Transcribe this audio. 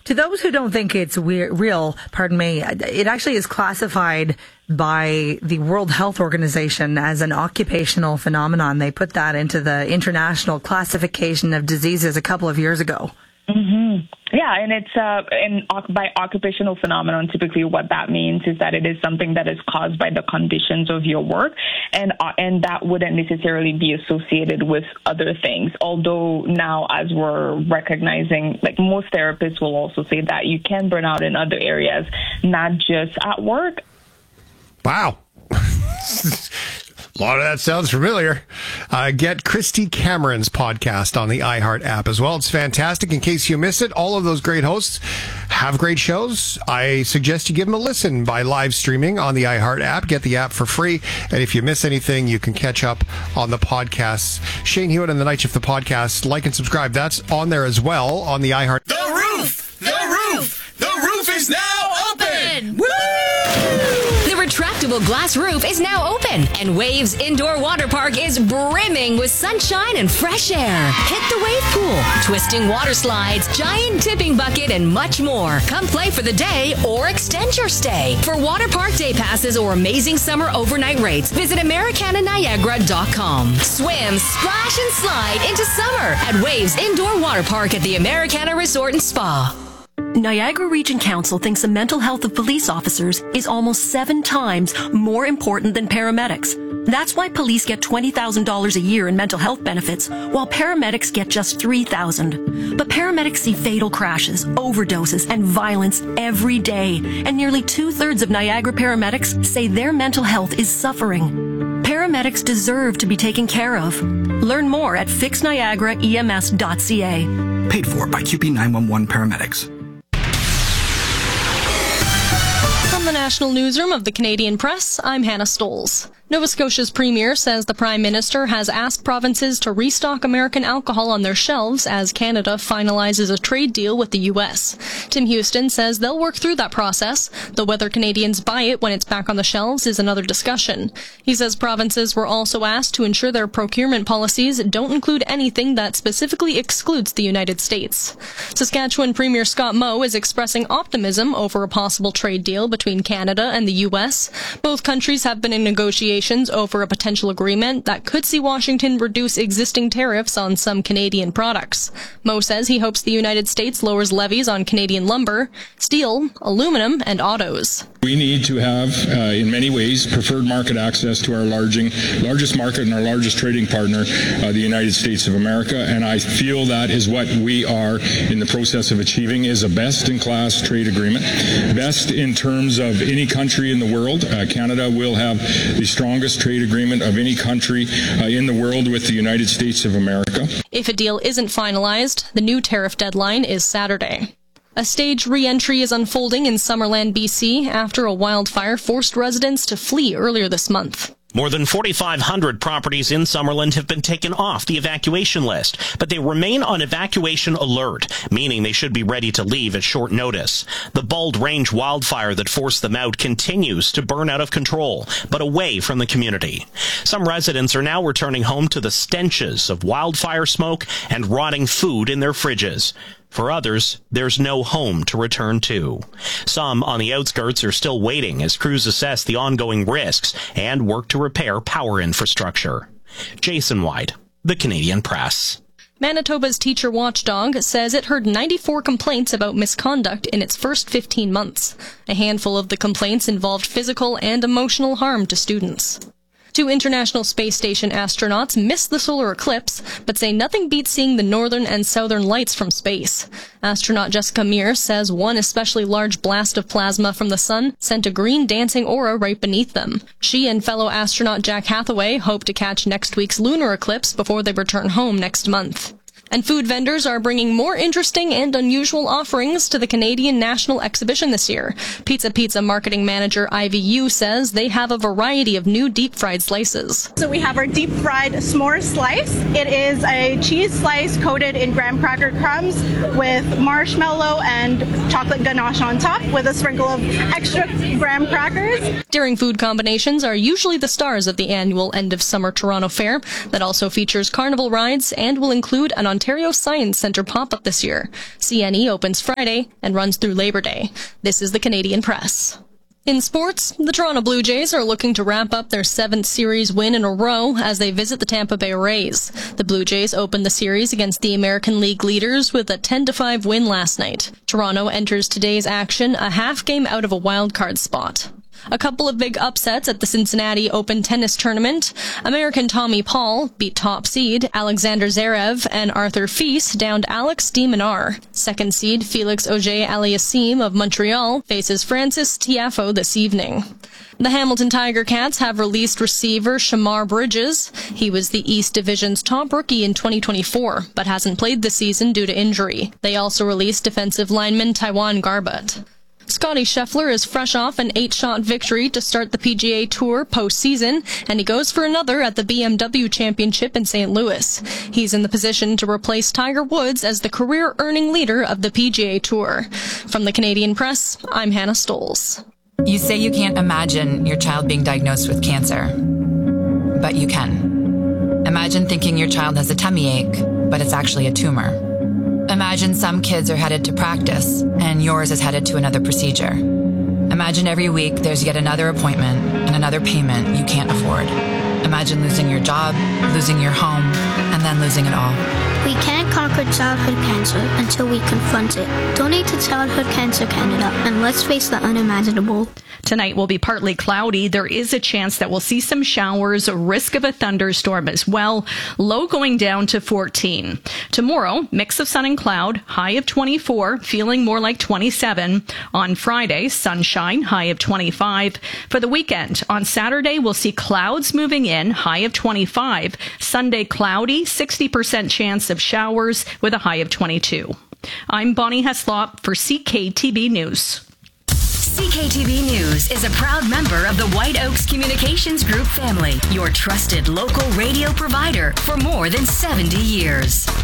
To those who don't think it's real, pardon me, it actually is classified by the World Health Organization as an occupational phenomenon. They put that into the International Classification of Diseases a couple of years ago. Mm-hmm. Yeah, and it's by occupational phenomenon, typically what that means is that it is something that is caused by the conditions of your work, and that wouldn't necessarily be associated with other things. Although now, as we're recognizing, like most therapists will also say that you can burn out in other areas, not just at work. Wow. A lot of that sounds familiar. Get Christy Cameron's podcast on the iHeart app as well. It's fantastic. In case you missed it, all of those great hosts have great shows. I suggest you give them a listen by live streaming on the iHeart app. Get the app for free. And if you miss anything, you can catch up on the podcasts. Shane Hewitt and the Night Shift, the podcast. Like and subscribe. That's on there as well on the iHeart. The roof! The roof! The roof is now open! Woo! The retractable glass roof is now open, and Waves Indoor Water Park is brimming with sunshine and fresh air. Hit the wave pool, twisting water slides, giant tipping bucket, and much more. Come play for the day or extend your stay. For water park day passes or amazing summer overnight rates, visit AmericanaNiagara.com. Swim, splash, and slide into summer at Waves Indoor Water Park at the Americana Resort and Spa. Niagara Region Council thinks the mental health of police officers is almost 7 times more important than paramedics. That's why police get $20,000 a year in mental health benefits, while paramedics get just $3,000. But paramedics see fatal crashes, overdoses, and violence every day, and nearly 2/3 of Niagara paramedics say their mental health is suffering. Paramedics deserve to be taken care of. Learn more at fixniagaraems.ca. Paid for by QP 911 paramedics. From the National Newsroom of the Canadian Press, I'm Hannah Stolz. Nova Scotia's Premier says the Prime Minister has asked provinces to restock American alcohol on their shelves as Canada finalizes a trade deal with the U.S. Tim Houston says they'll work through that process, though whether Canadians buy it when it's back on the shelves is another discussion. He says provinces were also asked to ensure their procurement policies don't include anything that specifically excludes the United States. Saskatchewan Premier Scott Moe is expressing optimism over a possible trade deal between Canada and the U.S. Both countries have been in negotiations over a potential agreement that could see Washington reduce existing tariffs on some Canadian products. Moe says he hopes the United States lowers levies on Canadian lumber, steel, aluminum, and autos. We need to have, in many ways, preferred market access to our largest market and our largest trading partner, the United States of America, and I feel that is what we are in the process of achieving, is a best-in-class trade agreement. Best in terms of any country in the world. Canada will have the strongest trade agreement of any country in the world with the United States of America. If a deal isn't finalized, the new tariff deadline is Saturday. A staged re-entry is unfolding in Summerland, BC, after a wildfire forced residents to flee earlier this month. More than 4,500 properties in Summerland have been taken off the evacuation list, but they remain on evacuation alert, meaning they should be ready to leave at short notice. The Bald Range wildfire that forced them out continues to burn out of control, but away from the community. Some residents are now returning home to the stenches of wildfire smoke and rotting food in their fridges. For others, there's no home to return to. Some on the outskirts are still waiting as crews assess the ongoing risks and work to repair power infrastructure. Jason White, The Canadian Press. Manitoba's teacher watchdog says it heard 94 complaints about misconduct in its first 15 months. A handful of the complaints involved physical and emotional harm to students. 2 International Space Station astronauts missed the solar eclipse, but say nothing beats seeing the northern and southern lights from space. Astronaut Jessica Meir says one especially large blast of plasma from the sun sent a green dancing aura right beneath them. She and fellow astronaut Jack Hathaway hope to catch next week's lunar eclipse before they return home next month. And food vendors are bringing more interesting and unusual offerings to the Canadian National Exhibition this year. Pizza marketing manager Ivy Yu says they have a variety of new deep-fried slices. So we have our deep-fried s'more slice. It is a cheese slice coated in graham cracker crumbs with marshmallow and chocolate ganache on top with a sprinkle of extra graham crackers. Daring food combinations are usually the stars of the annual end-of-summer Toronto Fair that also features carnival rides and will include an Ontario Science Centre pop-up this year. CNE opens Friday and runs through Labor Day. This is the Canadian Press. In sports, the Toronto Blue Jays are looking to wrap up their 7th series win in a row as they visit the Tampa Bay Rays. The Blue Jays opened the series against the American League leaders with a 10-5 win last night. Toronto enters today's action a half game out of a wildcard spot. A couple of big upsets at the Cincinnati Open tennis tournament. American Tommy Paul beat top seed Alexander Zverev, and Arthur Fils downed Alex de Minaur. Second seed Felix Auger-Aliassime of Montreal faces Francis Tiafoe this evening. The Hamilton Tiger Cats have released receiver Shamar Bridges. He was the East Division's top rookie in 2024, but hasn't played this season due to injury. They also released defensive lineman Taiwan Garbutt. Scotty Scheffler is fresh off an 8-shot victory to start the PGA Tour postseason, and he goes for another at the BMW Championship in St. Louis. He's in the position to replace Tiger Woods as the career-earning leader of the PGA Tour. From the Canadian Press, I'm Hannah Stolz. You say you can't imagine your child being diagnosed with cancer, but you can. Imagine thinking your child has a tummy ache, but it's actually a tumor. Imagine some kids are headed to practice, and yours is headed to another procedure. Imagine every week there's yet another appointment and another payment you can't afford. Imagine losing your job, losing your home, and then losing it all. We can't conquer childhood cancer until we confront it. Donate to Childhood Cancer Canada, and let's face the unimaginable. Tonight will be partly cloudy. There is a chance that we'll see some showers, a risk of a thunderstorm as well. Low going down to 14. Tomorrow, mix of sun and cloud, high of 24, feeling more like 27. On Friday, sunshine, high of 25. For the weekend, on Saturday, we'll see clouds moving in, high of 25. Sunday, cloudy, 60% chance of showers with a high of 22. I'm Bonnie Heslop for CKTB News. CKTB News is a proud member of the White Oaks Communications Group family, your trusted local radio provider for more than 70 years.